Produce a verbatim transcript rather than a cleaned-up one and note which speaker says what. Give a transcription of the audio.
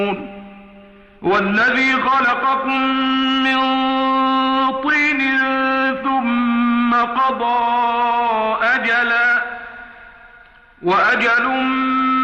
Speaker 1: والذي خلقكم من طين ثم قضى أجلا وأجل